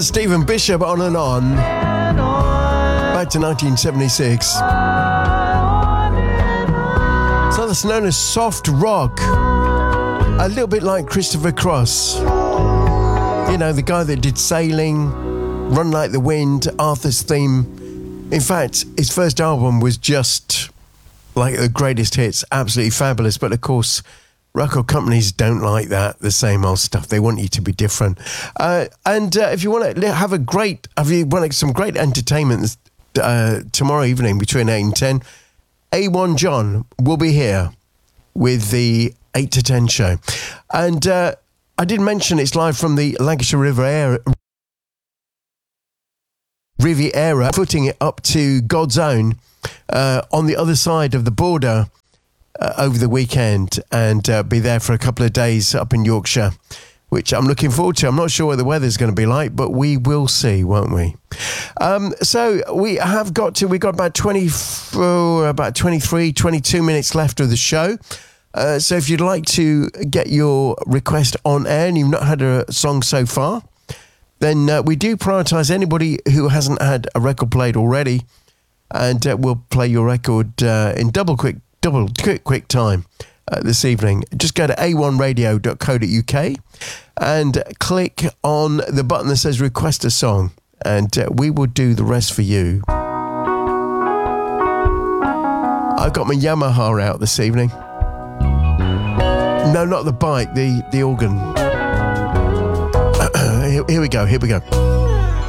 That's Stephen Bishop, On and On. Back to 1976. So that's known as soft rock. A little bit like Christopher Cross. You know, the guy that did Sailing, Run Like the Wind, Arthur's Theme. In fact, his first album was just like the greatest hits, absolutely fabulous. But of course, record companies don't like that, the same old stuff. They want you to be different. And if you want to have some great entertainment tomorrow evening between 8 and 10, A1 John will be here with the 8 to 10 show. And I did mention it's live from the Lancashire Riviera, footing it up to God's Own on the other side of the border over the weekend, and be there for a couple of days up in Yorkshire, which I'm looking forward to. I'm not sure what the weather's going to be like, but we will see, won't we? So we've got about 23, 22 minutes left of the show. So if you'd like to get your request on air and you've not had a song so far, then we do prioritise anybody who hasn't had a record played already, and we'll play your record in quick time this evening. Just go to a1radio.co.uk and click on the button that says request a song, and we will do the rest for you. I've got my Yamaha out this evening. No, not the bike, the organ. Here we go.